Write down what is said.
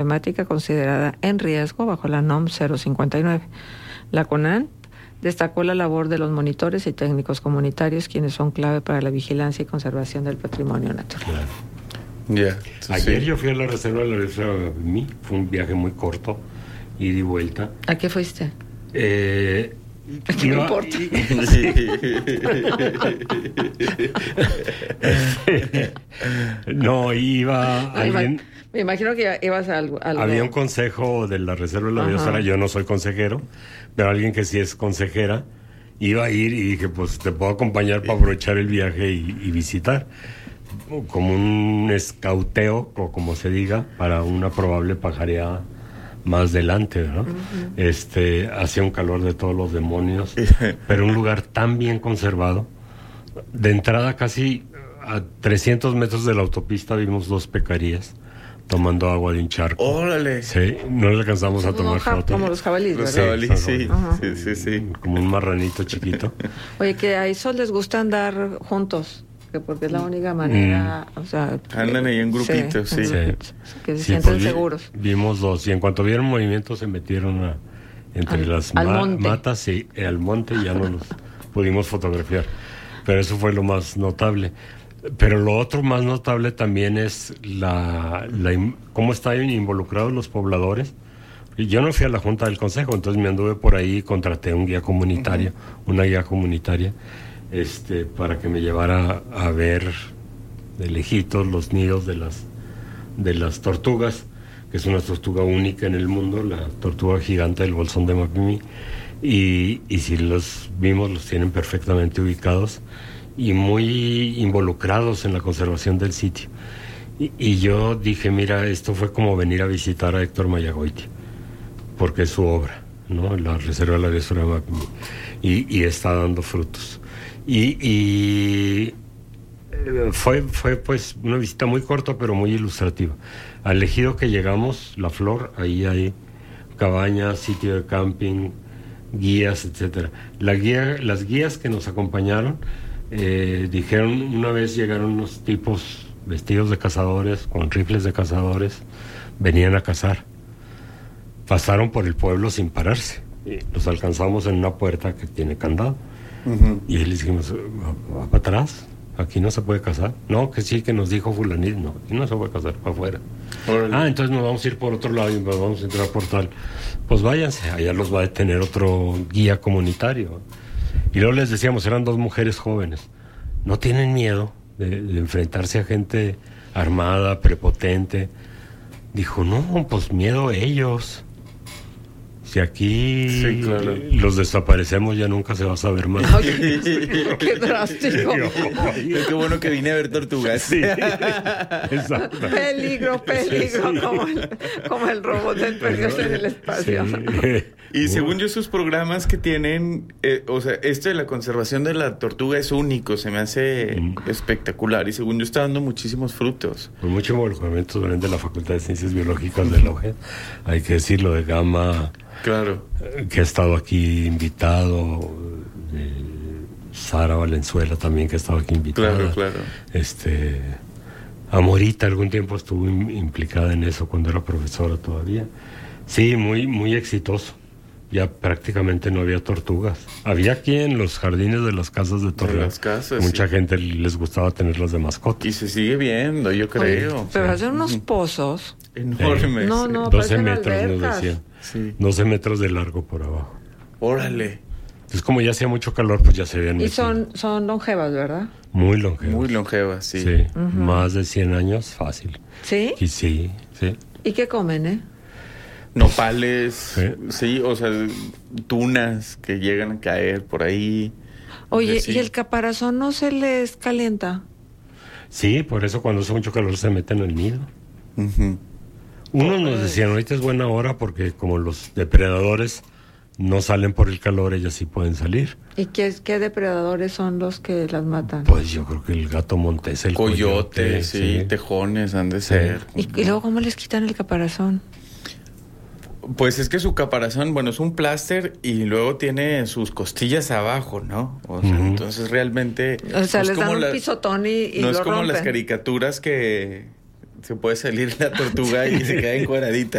temática considerada en riesgo bajo la NOM 059. La CONANT destacó la labor de los monitores y técnicos comunitarios, quienes son clave para la vigilancia y conservación del patrimonio natural. Claro. Yeah, Ayer yo fui a la reserva de la Reserva de Mapimí, fue un viaje muy corto, ida y vuelta. ¿A qué fuiste? ¿Qué me importa? No, iba alguien. Me imagino que ibas a algo. Había un consejo de la Reserva de la Biosfera, yo no soy consejero, pero alguien que sí es consejera, iba a ir y dije, pues te puedo acompañar para aprovechar el viaje y visitar. Como un escauteo, o como se diga, para una probable pajareada más adelante, ¿no? Hacía un calor de todos los demonios, pero un lugar tan bien conservado. De entrada, casi a 300 metros de la autopista, vimos 2 pecarías tomando agua de un charco. ¡Órale! Sí, no le alcanzamos a tomar foto. Como los jabalíes, Los ¿verdad? jabalíes, sí. Como un marranito chiquito. Oye, que a esos les gusta andar juntos, porque es la única manera, o sea... Andan ahí en grupitos, sí. Que se sienten seguros. Vimos 2, y en cuanto vieron movimiento se metieron entre las matas y al monte, y ya no los pudimos fotografiar. Pero eso fue lo más notable. Pero lo otro más notable también es cómo están involucrados los pobladores. Yo no fui a la junta del consejo, entonces me anduve por ahí y contraté un guía comunitario, una guía comunitaria, para que me llevara a ver de lejitos los nidos de las tortugas, que es una tortuga única en el mundo, la tortuga gigante del bolsón de Mapimí, y si los vimos, los tienen perfectamente ubicados y muy involucrados en la conservación del sitio. Y yo dije, mira, esto fue como venir a visitar a Héctor Mayagoiti, porque es su obra, ¿no? La Reserva de la Biosfera de Mapimí, y está dando frutos. Fue pues una visita muy corta, pero muy ilustrativa. Al ejido que llegamos, La Flor, ahí hay cabañas, sitio de camping, guías, etcétera. Las guías que nos acompañaron dijeron, una vez llegaron unos tipos vestidos de cazadores, con rifles de cazadores, venían a cazar. Pasaron por el pueblo sin pararse. Los alcanzamos en una puerta que tiene candado. Y ahí les dijimos, ¿va para atrás? Aquí no se puede cazar. No, que sí, que nos dijo fulanito. No, aquí no se puede cazar, para afuera. Entonces nos vamos a ir por otro lado y nos vamos a entrar por tal. Pues váyanse, allá los va a detener otro guía comunitario. Y luego les decíamos, eran 2 mujeres jóvenes. ¿No tienen miedo de enfrentarse a gente armada, prepotente? Dijo, no, pues miedo a ellos. Si aquí los desaparecemos, ya nunca se va a saber más. ¡Qué drástico! Qué bueno que vine a ver tortugas. Sí, exacto. Peligro, como el robot del Perdidos en el Espacio. Sí. Y según yo, sus programas que tienen, de la conservación de la tortuga es único, se me hace espectacular. Y según yo, está dando muchísimos frutos. Con mucho involucramiento de la Facultad de Ciencias Biológicas de la UGED. Hay que decirlo, de Gama... Claro. Que ha estado aquí invitado, Sara Valenzuela también, que ha estado aquí invitada. Claro. Amorita algún tiempo estuvo implicada en eso cuando era profesora todavía. Sí, muy, muy exitoso. Ya prácticamente no había tortugas. Había aquí en los jardines de las casas de Torreón. Mucha gente les gustaba tenerlas de mascota. Y se sigue viendo, yo creo. Oye, pero hacen unos pozos enormes. No, 12 metros albercas. nos decían. Sí. 12 metros de largo por abajo. Órale. Entonces, como ya hacía mucho calor, pues ya se habían metido. Y son longevas, ¿verdad? Muy longevas. Muy longevas, sí. Más de 100 años, fácil. ¿Sí? Y sí. ¿Y qué comen, Nopales, sí, tunas que llegan a caer por ahí. Oye, ¿y el caparazón no se les calienta? Sí, por eso cuando hace mucho calor se meten en el nido. Unos nos decían, ahorita es buena hora porque como los depredadores no salen por el calor, ellas sí pueden salir. ¿Y qué depredadores son los que las matan? Pues yo creo que el gato montés, el coyote, sí, tejones han de ser. ¿Y luego cómo les quitan el caparazón? Pues es que su caparazón, es un pláster y luego tiene sus costillas abajo, ¿no? Entonces realmente... les dan un pisotón y no lo es como rompen. las caricaturas que se puede salir la tortuga y se queda encuadradita.